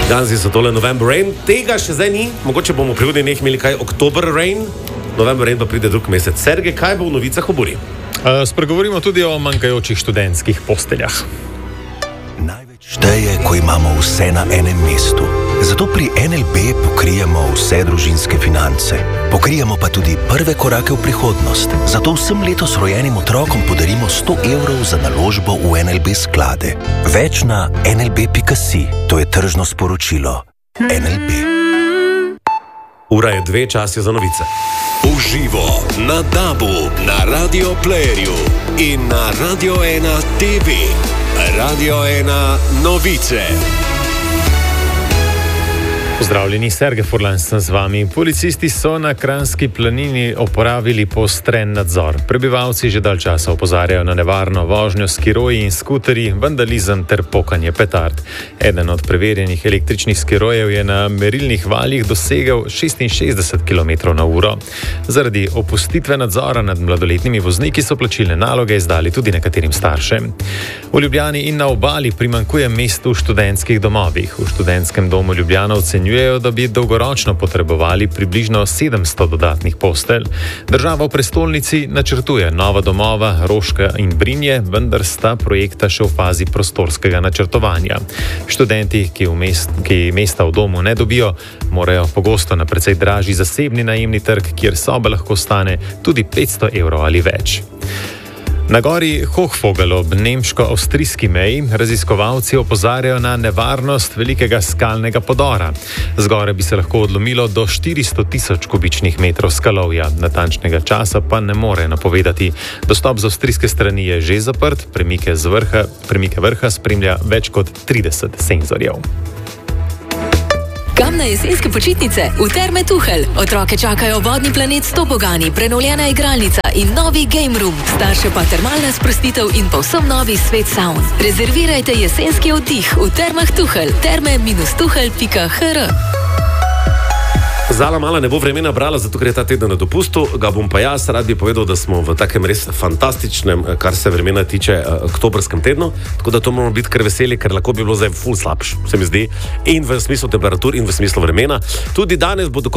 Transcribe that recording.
Ganzi so tole November Rain, tega še zdaj ni, mogoče bomo prihodnji dneh imeli kaj Oktober Rain, November Rain pa pride drug mesec. Sergej, kaj bo v novicah o buri? Spregovorimo tudi o manjkajočih študentskih posteljah. Največ šteje, ko imamo vse na enem mestu. Zato pri NLB pokrijemo vse družinske finance. Pokrijemo pa tudi prve korake v prihodnost. Zato vsem letos rojenim otrokom podarimo 100 evrov za naložbo v NLB sklade. Več na nlb.si. To je tržno sporočilo. NLB. Ura je 2, čas je za novice. Uživo na DAB-u, na Radio Playerju in na Radio 1 TV. Radio 1 novice. Pozdravljeni, Sergej Furlan sem z vami. Policisti so na Kranjski planini opravili poostren nadzor. Prebivalci že dalj časa opozarjajo na nevarno vožnjo s skiroji in skuterji, vandalizem ter pokanje petard. Eden od preverjenih električnih skirojev je na merilnih valjih dosegel 66 km/h. Zaradi opustitve nadzora nad mladoletnimi vozniki so plačilne naloge izdali tudi nekaterim staršem. V Ljubljani in na Obali primanjkuje mest v študentskih domovih. V študentskem domu Ljubljana ocenjujejo, da bi dolgoročno potrebovali približno 700 dodatnih postelj. Država v prestolnici načrtuje nova domova Roška in Brinje, vendar sta projekta še v fazi prostorskega načrtovanja. Študenti, ki mesta v domu ne dobijo, morajo pogosto na precej dražji zasebni najemni trg, kjer soba lahko stane tudi 500 evrov ali več. Na gori Hochvogel ob nemško-avstrijski meji raziskovalci opozarjajo na nevarnost velikega skalnega podora. Zgoraj bi se lahko odlomilo do 400 tisoč kubičnih metrov skalovja. Natančnega časa pa ne more napovedati. Dostop z avstrijske strani je že zaprt, premike vrha spremlja več kot 30 senzorjev. Kam na jesenske počitnice? V Terme Tuhelj. Otroke čakajo vodni planet s tobogani, prenovljena igralnica in novi game room. Starše pa termalna sprostitev in povsem novi svet saun. Rezervirajte jesenski oddih v Termah Tuhelj. terme-tuhelj.hr. Zala mala ne bo vremena brala, zato ker je ta teden na dopustu. Ga bom pa jaz, rad bi povedal, da smo v takem res fantastičnem, kar se vremena tiče, oktobrskem tednu. Tako da to moramo biti kar veseli, ker lahko bi bilo zdaj ful slabš, se mi zdi. In v smislu temperatur, in v smislu vremena. Tudi danes bo